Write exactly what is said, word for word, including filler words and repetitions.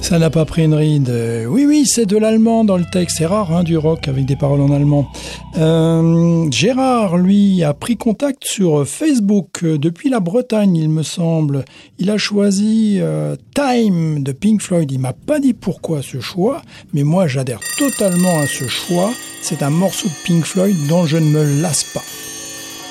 Ça n'a pas pris une ride. Oui, oui, c'est de l'allemand dans le texte. C'est rare, hein, du rock avec des paroles en allemand. Euh, Gérard, lui, a pris contact sur Facebook euh, depuis la Bretagne, il me semble. Il a choisi euh, Time de Pink Floyd. Il m'a pas dit pourquoi ce choix, mais moi, j'adhère totalement à ce choix. C'est un morceau de Pink Floyd dont je ne me lasse pas.